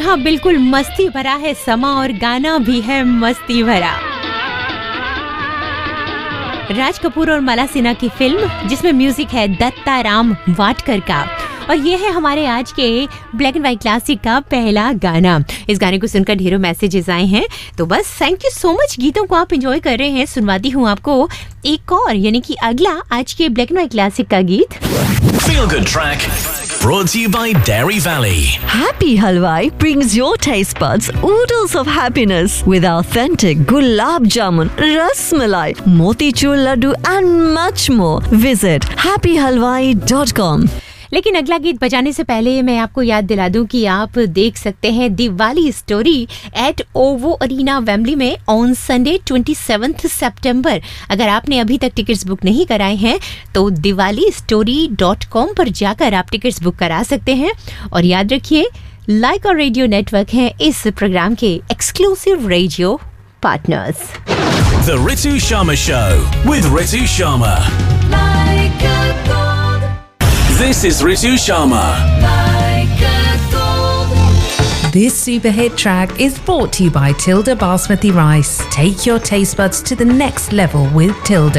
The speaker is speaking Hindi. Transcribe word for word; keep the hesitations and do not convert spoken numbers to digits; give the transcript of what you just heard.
हाँ, बिल्कुल मस्ती भरा है समा और गाना भी है मस्ती भरा। राज कपूर और माला सिन्हा की फिल्म जिसमें म्यूजिक है दत्ता राम वाडकर का, और ये है हमारे आज के ब्लैक एंड व्हाइट क्लासिक का पहला गाना। इस गाने को सुनकर ढेरों मैसेजेस आए हैं, तो बस थैंक यू सो मच। गीतों को आप एंजॉय कर रहे हैं, सुनवाती हूँ आपको एक और यानी कि अगला आज के ब्लैक एंड व्हाइट क्लासिक का गीत। Feel Good Track brought to you by Dairy Valley. Happy Halwai brings your taste buds oodles of happiness with authentic gulab jamun, ras malai, motichur laddu and much more. Visit happy halwai dot com. लेकिन अगला गीत बजाने से पहले मैं आपको याद दिला दूं कि आप देख सकते हैं Diwali story at ओवो arena Wembley में ऑन संडे सत्ताईस सितंबर। अगर आपने अभी तक टिकट्स बुक नहीं कराए हैं तो दिवाली स्टोरी डॉट कॉम पर जाकर आप टिकट्स बुक करा सकते हैं। और याद रखिए, लाइक और रेडियो नेटवर्क हैं इस प्रोग्राम के exclusive radio partners. The Ritu Sharma Show with Ritu Sharma. Like a gold. This is Ritu Sharma. Like a gold. This super hit track is brought to you by Tilda Basmati Rice. Take your taste buds to the next level with Tilda.